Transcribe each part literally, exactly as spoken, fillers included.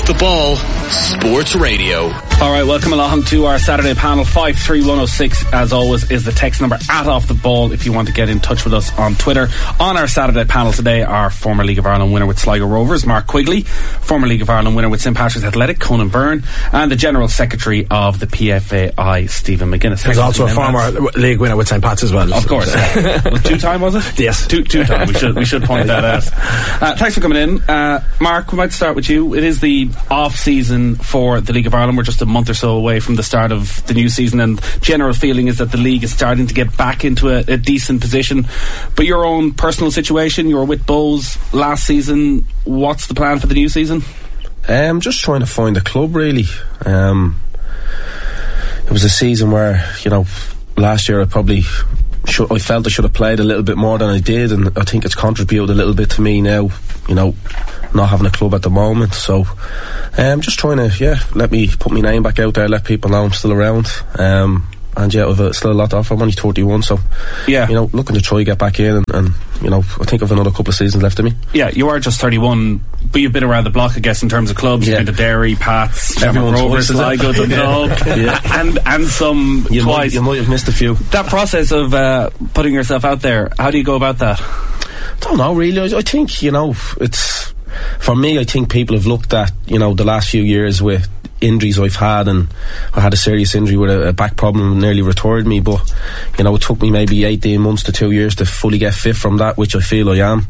The Ball Sports Radio. Alright, welcome along to our Saturday panel. five three one oh six, as always, is the text number at Off The Ball if you want to get in touch with us on Twitter. On our Saturday panel today, our former League of Ireland winner with Sligo Rovers, Mark Quigley, former League of Ireland winner with Saint Patrick's Athletic, Conan Byrne, and the General Secretary of the P F A I, Stephen McGuinness. There's also a former lads. League winner with Saint Pat's as well. Of course. Yeah. Well, two-time, was it? Yes. Two, two-time. We should, we should point that out. Uh, thanks for coming in. Uh, Mark, we might start with you. It is the off-season for the League of Ireland. We're just a month or so away from the start of the new season, and general feeling is that the league is starting to get back into a, a decent position. But your own personal situation, you were with Bows last season. What's the plan for the new season? Um, just trying to find a club, really. Um, it was a season where, you know, last year I probably should, I felt I should have played a little bit more than I did, and I think it's contributed a little bit to me now, you know, not having a club at the moment. So um, just trying to, yeah, let me put my name back out there, let people know I'm still around. Um, and yeah, I've uh, still a lot to offer. I'm only thirty-one, so yeah, you know, looking to try get back in, and, and you know, I think I've another couple of seasons left of me. Yeah, you are just thirty-one, but you've been around the block, I guess, in terms of clubs. Yeah. You've been to Derry, Pats, Shamrock Rovers, Sligo, Dundalk, yeah. and and some you twice. Might, you might have missed a few. That process of uh, putting yourself out there, how do you go about that? I don't know, really. I, I think, you know, it's, for me, I think people have looked at, you know, the last few years with injuries I've had, and I had a serious injury with a, a back problem, nearly retired me, but you know, it took me maybe eighteen months to two years to fully get fit from that, which I feel I am.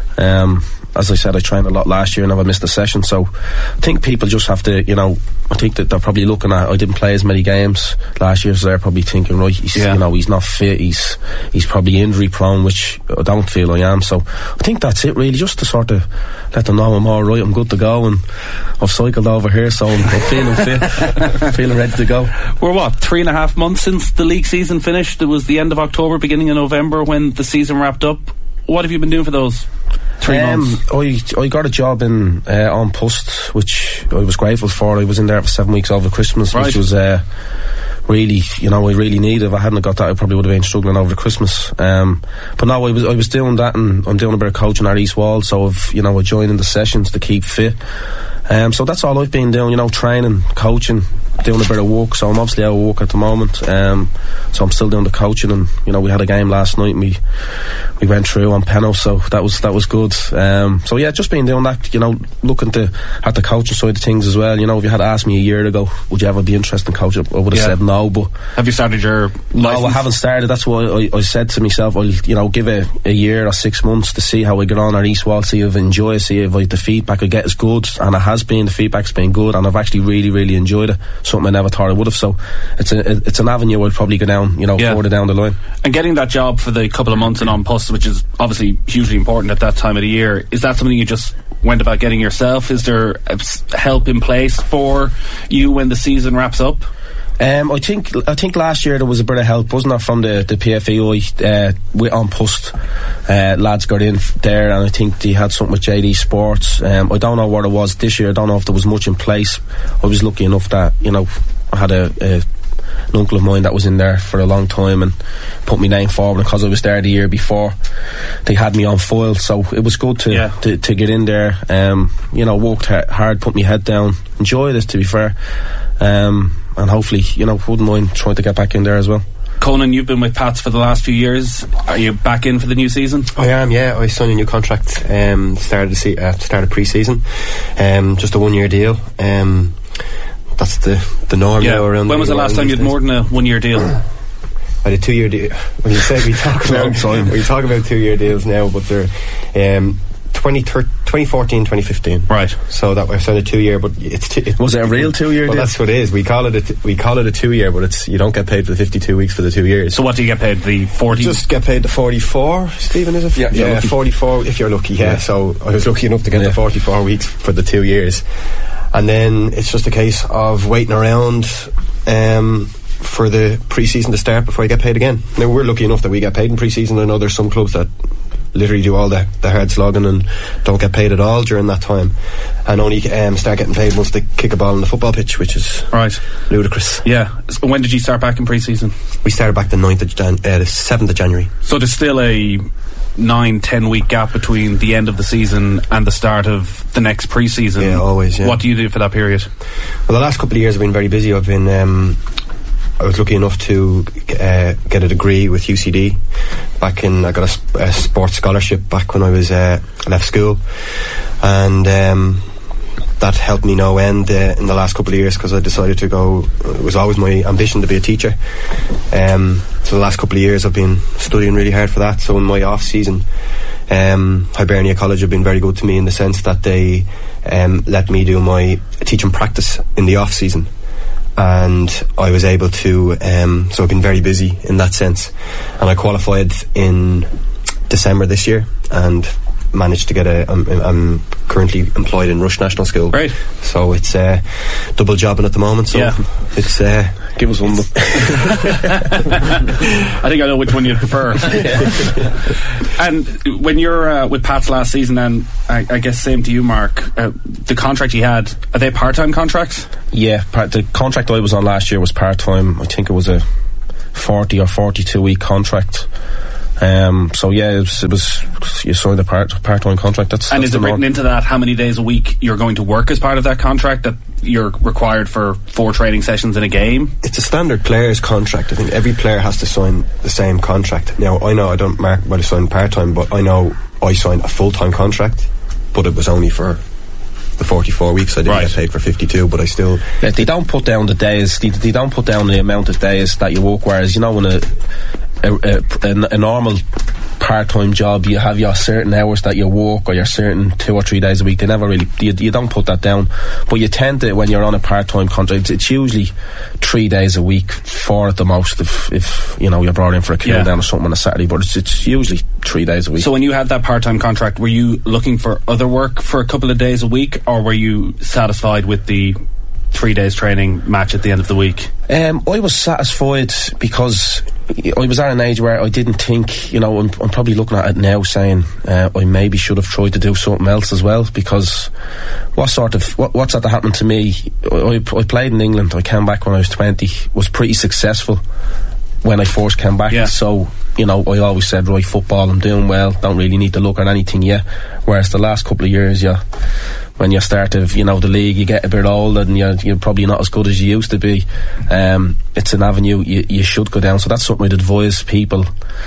Um, as I said, I trained a lot last year and I've missed a session, so I think people just have to, you know, I think that they're probably looking at, I didn't play as many games last year, so they're probably thinking, right, he's, yeah. you know, he's not fit, he's he's probably injury prone, which I don't feel I am. So I think that's it, really, just to sort of let them know I'm alright, I'm good to go, and I've cycled over here, so I'm, I'm feeling fit, feeling ready to go. We're what, three and a half months since the league season finished? It was the end of October, beginning of November when the season wrapped up. What have you been doing for those three um, months? I, I got a job in uh, on Post, which I was grateful for. I was in there for seven weeks over Christmas, right. which was uh, really, you know, I really needed. If I hadn't got that, I probably would have been struggling over Christmas. Um, but no, I was I was doing that, and I'm doing a bit of coaching at East Wall, so I've, you know, I joined in the sessions to keep fit. Um, so that's all I've been doing, you know, training, coaching, doing a bit of work. So I'm obviously out of work at the moment, um, so I'm still doing the coaching, and you know, we had a game last night and we we went through on Penno, so that was that was good. Um, so yeah, just been doing that, you know, looking to at the coaching side of things as well. You know, if you had asked me a year ago, would you ever be interested in coaching, I would have yeah. said no. But have you started your license? No, I haven't started. That's why I, I said to myself, I'll, you know, give it a year or six months to see how I get on at East Wall, see if I enjoy it, see if I, the feedback I get is good, and it has been, the feedback's been good, and I've actually really really enjoyed it, something I never thought I would have. So it's a, it's an avenue I'd probably go down, you know, yeah. further down the line. And getting that job for the couple of months in on Post, which is obviously hugely important at that time of the year, is that something you just went about getting yourself? Is there help in place for you when the season wraps up? Um, I think I think last year there was a bit of help, wasn't there, from the, the P F A I uh, with on Post. Uh, lads got in there, and I think they had something with J D Sports. Um, I don't know what it was this year. I don't know if there was much in place. I was lucky enough that, you know, I had a, a an uncle of mine that was in there for a long time and put my name forward, because I was there the year before. They had me on file, so it was good to yeah. to, to get in there. Um, you know, worked hard, put my head down, enjoyed it, to be fair. Um, and hopefully, you know, wouldn't mind trying to get back in there as well. Conan, you've been with Pats for the last few years. Are you back in for the new season? I am, yeah. I signed a new contract um, started the se- uh, start of pre-season, um, just a one year deal. Um, that's the the norm yeah. now around. When was the last time you had more than a one year deal? I had a two year deal. When you say we talk about we talk about two year deals now, but they're um, twenty fourteen twenty fifteen, right? So that was a two year, but it's t- it, was it a real two year well, deal? That's what it is. We call it a t- we call it a two year, but it's, you don't get paid for the fifty-two weeks for the two years. So what do you get paid? The forty? You just get paid the forty-four, Stephen, is it? Yeah, yeah forty-four if you're lucky. Yeah. yeah. So I was lucky enough to get yeah. the forty-four weeks for the two years, and then it's just a case of waiting around um, for the pre-season to start before you get paid again. Now, we're lucky enough that we get paid in pre-season. I know there's some clubs that literally do all the, the hard slogging and don't get paid at all during that time, and only um, start getting paid once they kick a ball on the football pitch, which is right ludicrous. Yeah. So when did you start back in pre-season? We started back the ninth of Jan- uh, the seventh of January. So there's still a nine, ten week gap between the end of the season and the start of the next pre-season. Yeah, always, yeah. What do you do for that period? Well, the last couple of years I've been very busy. I've been um, I was lucky enough to uh, get a degree with U C D back in. I got a, sp- a sports scholarship back when I was uh, left school, and um, that helped me no end uh, in the last couple of years, because I decided to go. It was always my ambition to be a teacher. Um, so the last couple of years I've been studying really hard for that. So in my off season, um, Hibernia College have been very good to me in the sense that they um, let me do my teaching practice in the off season. And I was able to, um, so I've been very busy in that sense. And I qualified in December this year and managed to get a, I'm, I'm currently employed in Rush National School. Right. So it's uh, double jobbing at the moment. So yeah. it's, uh, give us one. I think I know which one you'd prefer. And when you're uh, with Pats last season, and I, I guess same to you, Mark, uh, the contract you had, are they part-time contracts? Yeah, part, the contract I was on last year was part-time. I think it was a forty or forty-two week contract. Um, so yeah, it was, it was you signed a part part-time contract. That's and that's is it written into that how many days a week you're going to work as part of that contract? That you're required for four training sessions in a game? It's a standard player's contract. I think every player has to sign the same contract. Now I know I don't Mark might have signed part-time, but I know I signed a full-time contract, but it was only for the forty-four weeks. I didn't right. get paid for fifty-two, but I still. Yeah, they don't put down the days. They, they don't put down the amount of days that you work. Whereas you know, when a a, a, a normal part-time job, you have your certain hours that you work, or your certain two or three days a week. They never really, you, you don't put that down. But you tend to, when you're on a part-time contract, it's, it's usually three days a week, four at the most, if, if you know, you're brought in for a cool yeah. down or something on a Saturday. But it's, it's usually three days a week. So when you had that part-time contract, were you looking for other work for a couple of days a week, or were you satisfied with the three days training match at the end of the week? Um, I was satisfied because I was at an age where I didn't think, you know, I'm, I'm probably looking at it now saying uh, I maybe should have tried to do something else as well, because what sort of what, what's that happened to me? I, I played in England. I came back when I was twenty, was pretty successful when I first came back. Yeah. So, you know, I always said, right, football, I'm doing well, don't really need to look at anything yet. Whereas the last couple of years, yeah, when you start to, you know, the league, you get a bit older and you're, you're probably not as good as you used to be. Um, it's an avenue you, you should go down. So that's something I'd advise people,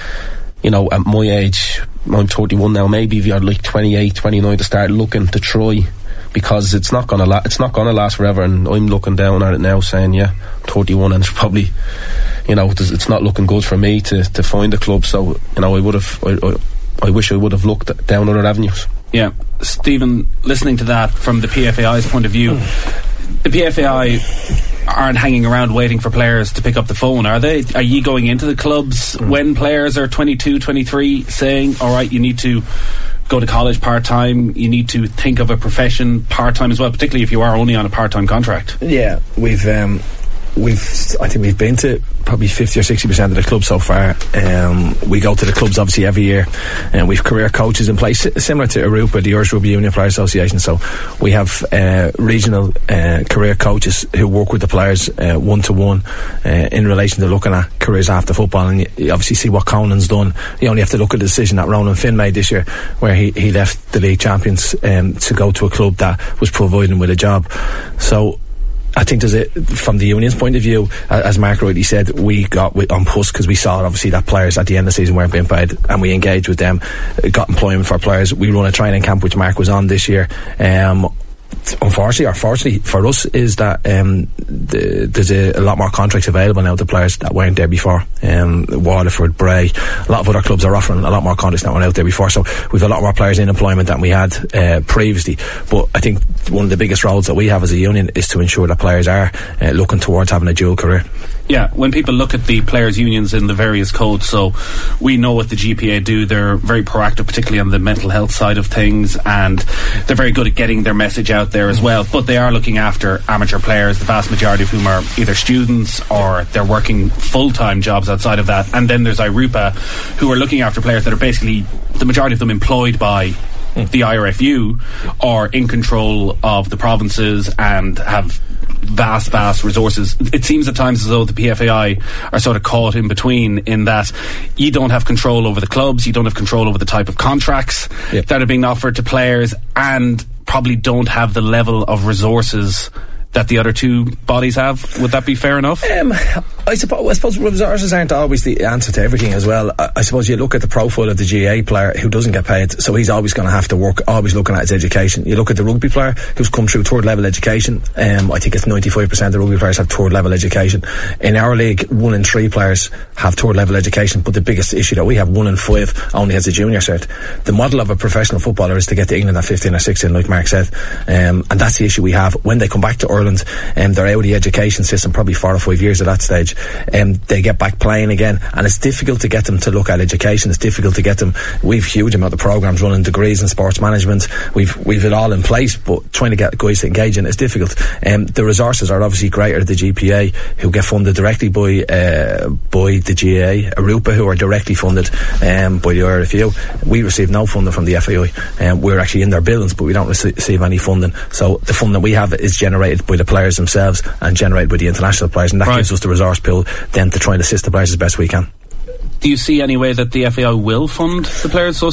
you know, at my age, I'm thirty-one now, maybe if you're like twenty-eight, twenty-nine, to start looking to try, because it's not gonna la- it's not gonna last forever. And I'm looking down at it now saying, yeah, I'm thirty-one and it's probably, you know, it's not looking good for me to, to find a club. So, you know, I would have, I, I, I wish I would have looked down other avenues. Yeah, Stephen, listening to that from the P F A I's point of view, the P F A I aren't hanging around waiting for players to pick up the phone, are they? Are you going into the clubs mm. when players are twenty-two, twenty-three saying, alright, you need to go to college part-time, you need to think of a profession part-time as well, particularly if you are only on a part-time contract? Yeah, we've um, we've I think we've been to probably fifty or sixty percent of the clubs so far. Um, we go to the clubs obviously every year, and we've career coaches in place similar to Arupa, the Irish Rugby Union Players Association. So we have uh, regional uh, career coaches who work with the players one to one in relation to looking at careers after football. And you, you obviously see what Conan's done. You only have to look at the decision that Ronan Finn made this year, where he, he left the league champions um, to go to a club that was providing with a job. So I think there's a, from the union's point of view, as Mark rightly said, we got with, on push because we saw obviously that players at the end of the season weren't being paid, and we engaged with them, got employment for players. We run a training camp which Mark was on this year. Um, unfortunately or fortunately for us is that um, the, there's a, a lot more contracts available now to players that weren't there before. um, Waterford, Bray, a lot of other clubs are offering a lot more contracts that weren't out there before, so we've a lot more players in employment than we had uh, previously. But I think one of the biggest roles that we have as a union is to ensure that players are uh, looking towards having a dual career. Yeah, when people look at the players' unions in the various codes, so we know what the G P A do. They're very proactive, particularly on the mental health side of things, and they're very good at getting their message out there as well. But they are looking after amateur players, the vast majority of whom are either students or they're working full-time jobs outside of that. And then there's Irupa, who are looking after players that are basically, the majority of them, employed by the I R F U or in control of the provinces and have vast, vast resources. It seems at times as though the P F A I are sort of caught in between, in that you don't have control over the clubs, you don't have control over the type of contracts yep. that are being offered to players, and probably don't have the level of resources that the other two bodies have. Would that be fair enough? Um, I suppose, I suppose resources aren't always the answer to everything as well. I, I suppose you look at the profile of the G A A player who doesn't get paid, so he's always going to have to work, always looking at his education. You look at the rugby player who's come through third level education. Um, I think it's ninety-five percent of rugby players have third level education. In our league, one in three players have third level education, but the biggest issue that we have, one in five only has a junior cert. The model of a professional footballer is to get to England at fifteen or sixteen, like Mark said, um, and that's the issue we have. When they come back to Ireland, um, they're out of the education system probably four or five years at that stage. Um, they get back playing again, and it's difficult to get them to look at education. It's difficult to get them. We've huge amount of programs running, degrees in sports management. We've we've it all in place, but trying to get guys to engage in it is difficult. Um, the resources are obviously greater at the G P A, who get funded directly by uh, by the G A A, Arupa, who are directly funded um, by the I R F U. We receive no funding from the F A I. Um, we're actually in their buildings, but we don't receive any funding. So the funding we have is generated by the players themselves and generated by the international players, and that right. gives us the resource pool then to try and assist the players as best we can. Do you see any way that the F A I will fund the Players Association?